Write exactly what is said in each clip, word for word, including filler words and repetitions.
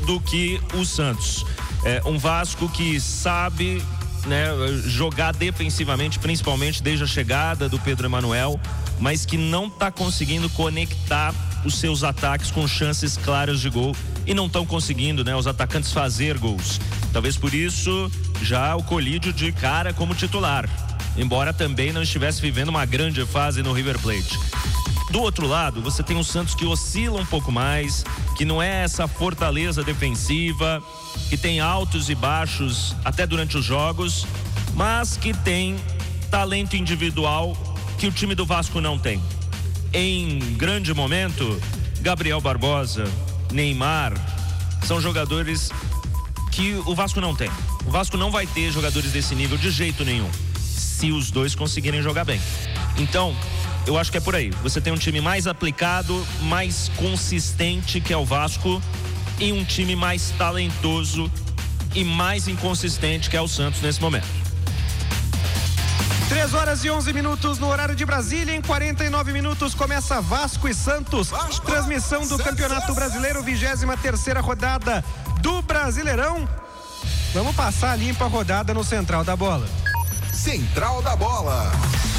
do que o Santos. É um Vasco que sabe, né, jogar defensivamente, principalmente desde a chegada do Pedro Emanuel, mas que não está conseguindo conectar os seus ataques com chances claras de gol e não estão conseguindo, né, os atacantes fazer gols. Talvez por isso já o Colídio de cara como titular, embora também não estivesse vivendo uma grande fase no River Plate. Do outro lado, você tem o Santos que oscila um pouco mais, que não é essa fortaleza defensiva, que tem altos e baixos até durante os jogos, mas que tem talento individual que o time do Vasco não tem. Em grande momento, Gabriel Barbosa, Neymar, são jogadores que o Vasco não tem. O Vasco não vai ter jogadores desse nível de jeito nenhum, se os dois conseguirem jogar bem. Então, eu acho que é por aí. Você tem um time mais aplicado, mais consistente, que é o Vasco, e um time mais talentoso e mais inconsistente, que é o Santos nesse momento. três horas e onze minutos no horário de Brasília. Em quarenta e nove minutos começa Vasco e Santos. Vasco, transmissão do Campeonato Brasileiro, vigésima terceira rodada do Brasileirão. Vamos passar limpa a rodada no Central da Bola. Central da Bola.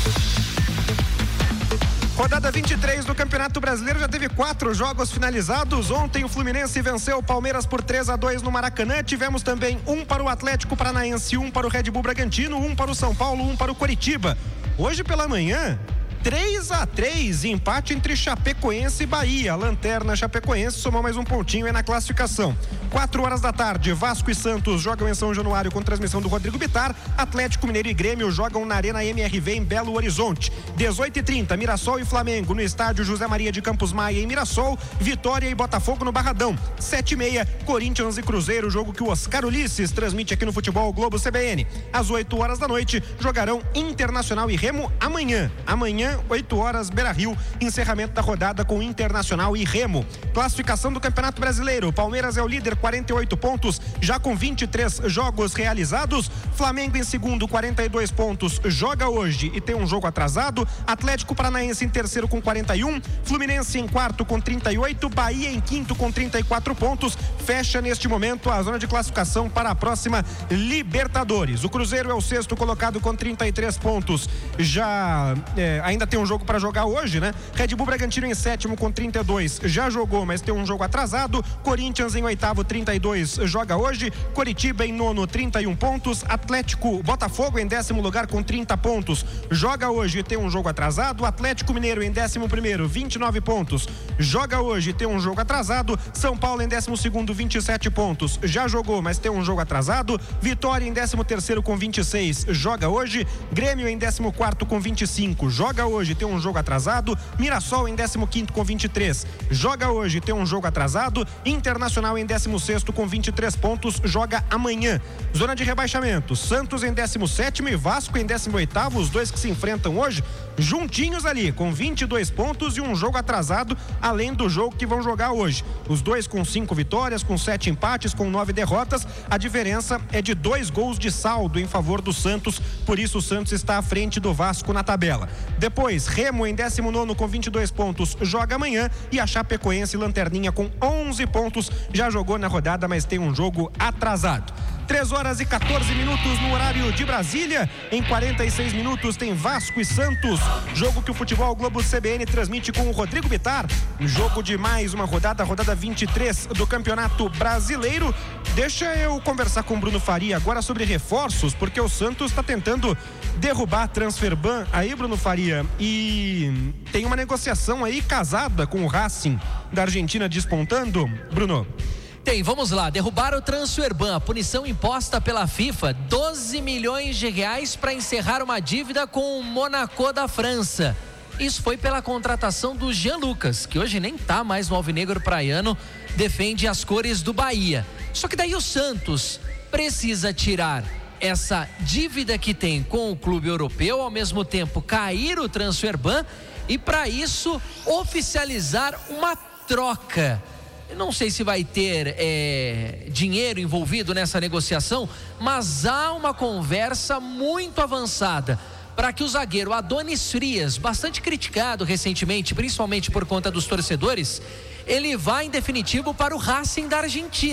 Rodada vinte e três do Campeonato Brasileiro já teve quatro jogos finalizados. Ontem o Fluminense venceu o Palmeiras por três a dois no Maracanã. Tivemos também um para o Atlético Paranaense, um para o Red Bull Bragantino, um para o São Paulo, um para o Coritiba. Hoje pela manhã, três a três, empate entre Chapecoense e Bahia. A lanterna Chapecoense somou mais um pontinho aí na classificação. quatro horas da tarde, Vasco e Santos jogam em São Januário com transmissão do Rodrigo Bittar. Atlético Mineiro e Grêmio jogam na Arena M R V em Belo Horizonte. dezoito e trinta, Mirassol e Flamengo no estádio José Maria de Campos Maia em Mirassol. Vitória e Botafogo no Barradão. sete e meia, Corinthians e Cruzeiro, jogo que o Oscar Ulisses transmite aqui no Futebol Globo C B N. Às oito horas da noite, jogarão Internacional e Remo amanhã. Amanhã, oito horas, Beira-Rio, encerramento da rodada com Internacional e Remo. Classificação do Campeonato Brasileiro, Palmeiras é o líder, quarenta e oito pontos, já com vinte e três jogos realizados. Flamengo em segundo, quarenta e dois pontos, joga hoje e tem um jogo atrasado. Atlético Paranaense em terceiro com quarenta e um, Fluminense em quarto com trinta e oito, Bahia em quinto com trinta e quatro pontos, fecha neste momento a zona de classificação para a próxima Libertadores. O Cruzeiro é o sexto colocado com trinta e três pontos, já é, ainda tem um jogo para jogar hoje, né? Red Bull Bragantino em sétimo com trinta e dois, já jogou, mas tem um jogo atrasado. Corinthians em oitavo, trinta e dois, joga hoje. Coritiba em nono, trinta e um pontos. Atlético, Botafogo em décimo lugar com trinta pontos, joga hoje e tem um jogo atrasado. Atlético Mineiro em décimo primeiro, vinte e nove pontos, joga hoje e tem um jogo atrasado. São Paulo em décimo segundo, vinte e sete pontos, já jogou, mas tem um jogo atrasado. Vitória em décimo terceiro com vinte e seis, joga hoje. Grêmio em décimo quarto com vinte e cinco, joga hoje, tem um jogo atrasado. Mirassol em décimo quinto com vinte e três, joga hoje, tem um jogo atrasado. Internacional em décimo sexto com vinte e três pontos, joga amanhã. Zona de rebaixamento, Santos em décimo sétimo e Vasco em décimo oitavo, os dois que se enfrentam hoje juntinhos ali, com vinte e dois pontos e um jogo atrasado, além do jogo que vão jogar hoje. Os dois com cinco vitórias, com sete empates, com nove derrotas. A diferença é de dois gols de saldo em favor do Santos, por isso o Santos está à frente do Vasco na tabela. Depois, Remo em décimo nono com vinte e dois pontos, joga amanhã. E a Chapecoense, lanterninha, com onze pontos, já jogou na rodada, mas tem um jogo atrasado. três horas e quatorze minutos no horário de Brasília. Em quarenta e seis minutos tem Vasco e Santos, jogo que o Futebol Globo C B N transmite com o Rodrigo Bittar. Jogo de mais uma rodada, rodada vinte e três do Campeonato Brasileiro. Deixa eu conversar com o Bruno Faria agora sobre reforços, porque o Santos está tentando derrubar a Transferban aí, Bruno Faria, e tem uma negociação aí casada com o Racing da Argentina despontando, Bruno. Tem, vamos lá, derrubar o Transferban, a punição imposta pela FIFA, doze milhões de reais para encerrar uma dívida com o Monaco da França. Isso foi pela contratação do Jean Lucas, que hoje nem tá mais no alvinegro praiano, defende as cores do Bahia. Só que daí o Santos precisa tirar essa dívida que tem com o clube europeu, ao mesmo tempo cair o Transferban e para isso oficializar uma troca. Não sei se vai ter é, dinheiro envolvido nessa negociação, mas há uma conversa muito avançada para que o zagueiro Adonis Frias, bastante criticado recentemente, principalmente por conta dos torcedores, ele vá em definitivo para o Racing da Argentina.